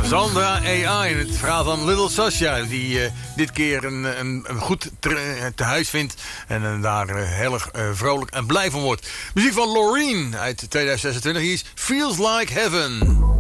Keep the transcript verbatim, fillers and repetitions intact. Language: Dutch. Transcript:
Sandra A I in het verhaal van Little Sasha, die uh, dit keer een, een, een goed te, tehuis vindt en uh, daar uh, heel erg uh, vrolijk en blij van wordt. Muziek van Loreen uit tweeduizend zesentwintig, hier is Feels Like Heaven.